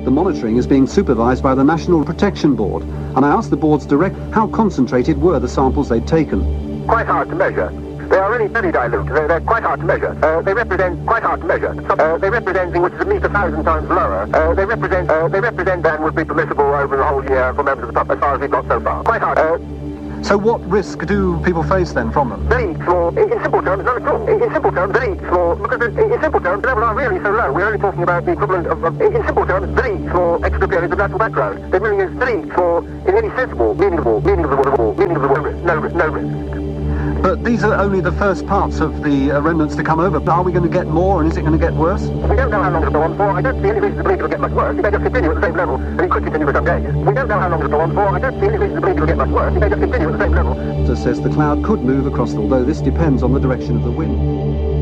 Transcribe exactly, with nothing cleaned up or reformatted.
The monitoring is being supervised by the National Protection Board, and I asked the board's director how concentrated were the samples they'd taken. Quite hard to measure. They are really very dilute. They're, they're quite hard to measure. Uh, they represent quite hard to measure. Uh, they represent which is at least a thousand times lower. Uh, they represent uh, they represent than would be permissible over the whole year for members of the public as far as we've got so far. Quite hard. Uh, So what risk do people face then from them? The leaks for, in, in simple terms, not at all. In, in simple terms, the leaks for, because in, in simple terms, the levels are really so low. We're only talking about the equivalent of, of in, in simple terms, the leaks for extra periods of natural background. There really is the leaks for, in any sensible meaning of the meaning of the word, meaning of the word, no risk, no risk. But these are only the first parts of the uh, remnants to come over. Are we going to get more, and is it going to get worse? We don't know how long it'll go on for. I don't see any reason to believe it'll get much worse. It may just continue at the same level, and it could continue for some days. We don't know how long it'll go on for. I don't see any reason to believe it'll get much worse. It may just continue at the same level. Says the cloud could move across, although this depends on the direction of the wind.